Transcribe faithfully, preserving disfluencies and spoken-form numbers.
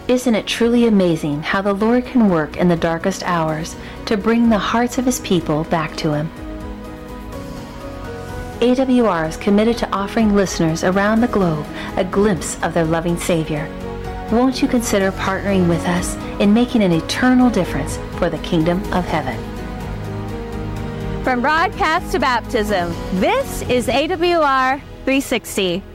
Isn't it truly amazing how the Lord can work in the darkest hours to bring the hearts of His people back to Him? A W R is committed to offering listeners around the globe a glimpse of their loving Savior. Won't you consider partnering with us in making an eternal difference for the kingdom of heaven? From broadcast to baptism, this is A W R three sixty.